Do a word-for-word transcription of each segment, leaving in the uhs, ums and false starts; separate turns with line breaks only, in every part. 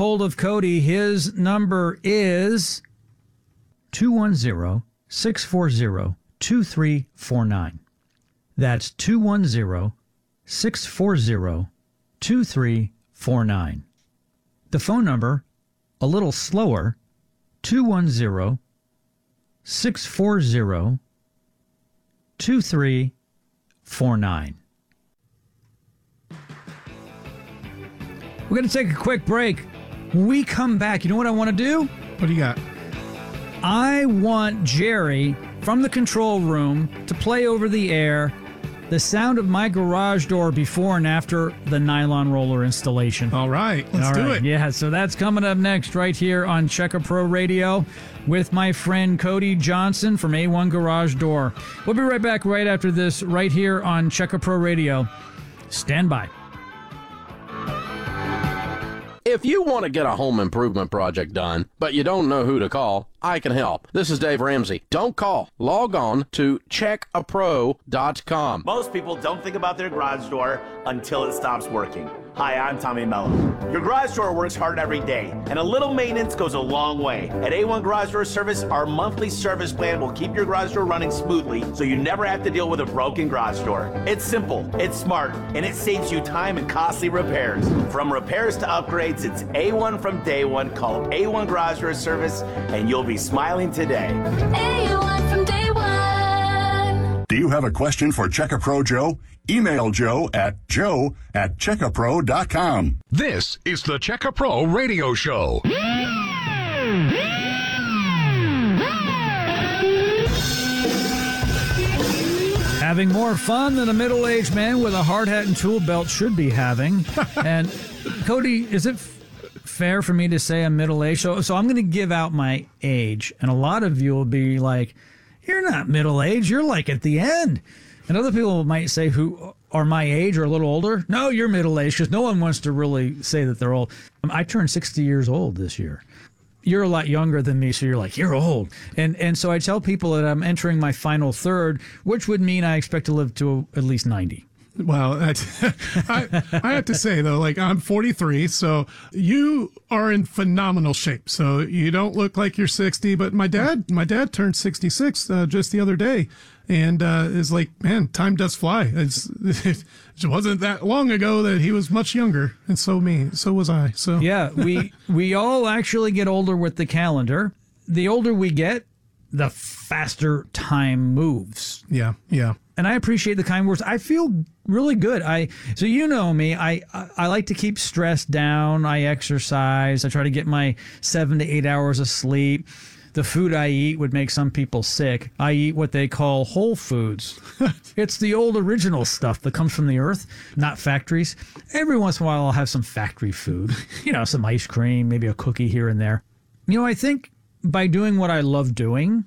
hold of Cody. His number is two one zero, six four zero, two three four nine. That's two one zero, six four zero, two three four nine. The phone number, a little slower, two one zero, six four zero, two three four nine. We're going to take a quick break. When we come back, you know what I want to do?
What do you got?
I want Jerry from the control room to play over the air the sound of my garage door before and after the nylon roller installation.
All right, let's
All
do
right,
it.
Yeah, so that's coming up next right here on Checker Pro Radio with my friend Cody Johnson from A one Garage Door. We'll be right back right after this right here on Checker Pro Radio. Stand by.
If you want to get a home improvement project done, but you don't know who to call, I can help. This is Dave Ramsey. Don't call. Log on to check a pro dot com.
Most people don't think about their garage door until it stops working. Hi, I'm Tommy Mello. Your garage door works hard every day, and a little maintenance goes a long way. At A one Garage Door Service, our monthly service plan will keep your garage door running smoothly so you never have to deal with a broken garage door. It's simple, it's smart, and it saves you time and costly repairs. From repairs to upgrades, it's A one from day one. Call A one Garage Door Service, and you'll be smiling today.
A one from day one.
Do you have a question for Check-A-Pro Joe? Email Joe at joe at check a pro dot com.
This is the Check-A-Pro Radio Show.
Having more fun than a middle-aged man with a hard hat and tool belt should be having. And Cody, is it f- fair for me to say I'm middle-aged? So, so I'm going to give out my age, and a lot of you will be like, you're not middle-aged, you're like at the end. And other people might say who are my age or a little older, no, you're middle-aged, because no one wants to really say that they're old. I turned sixty years old this year. You're a lot younger than me, so you're like, you're old. And and so I tell people that I'm entering my final third, which would mean I expect to live to at least ninety.
Well, I, I have to say, though, like, I'm forty-three, so you are in phenomenal shape. So you don't look like you're sixty, but my dad, my dad turned sixty-six uh, just the other day, and uh, is like, man, time does fly. It's, it wasn't that long ago that he was much younger, and so me, so was I. So
yeah, we we all actually get older with the calendar. The older we get, the faster time moves.
Yeah, yeah.
And I appreciate the kind words. I feel really good. I so you know me. I, I I like to keep stress down. I exercise. I try to get my seven to eight hours of sleep. The food I eat would make some people sick. I eat what they call whole foods. It's the old original stuff that comes from the earth, not factories. Every once in a while, I'll have some factory food. You know, some ice cream, maybe a cookie here and there. You know, I think by doing what I love doing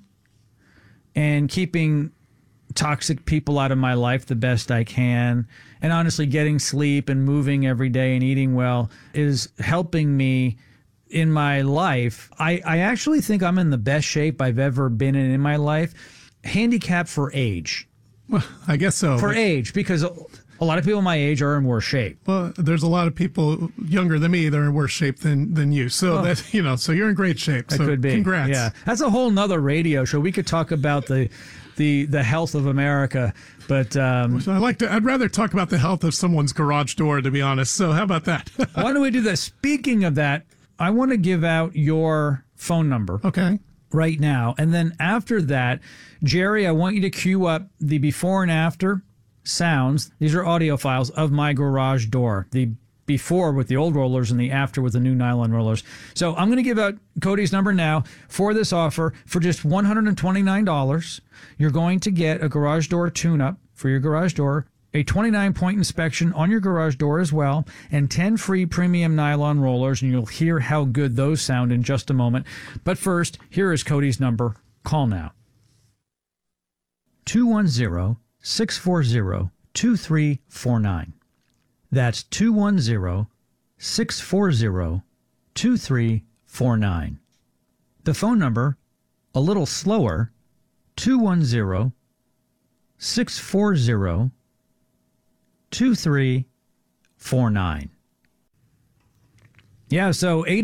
and keeping toxic people out of my life the best I can, and honestly getting sleep and moving every day and eating well is helping me in my life. I, I actually think I'm in the best shape I've ever been in in my life, handicapped for age.
Well, I guess so.
For age, because a lot of people my age are in worse shape.
Well, there's a lot of people younger than me that are in worse shape than, than you. So
Oh.
that, you know, so you're in great shape.
That
So
could be.
congrats.
Yeah. That's a whole nother radio show. We could talk about the the the health of America, but um,
So I like to, I'd rather talk about the health of someone's garage door, to be honest. So how about that?
why don't we do this? Speaking of that, I want to give out your phone number.
Okay.
Right now. And then after that, Jerry, I want you to cue up the before and after sounds. These are audio files of my garage door. The before with the old rollers and the after with the new nylon rollers. So I'm going to give out Cody's number now for this offer for just one hundred twenty-nine dollars. You're going to get a garage door tune-up for your garage door, a twenty-nine point inspection on your garage door as well, and ten free premium nylon rollers, and you'll hear how good those sound in just a moment. But first, here is Cody's number. Call now. two one zero, six four zero, two three four nine. That's two one zero, six four zero, two three four nine. The phone number, a little slower, two one zero, six four zero, two three four nine. Yeah, so eight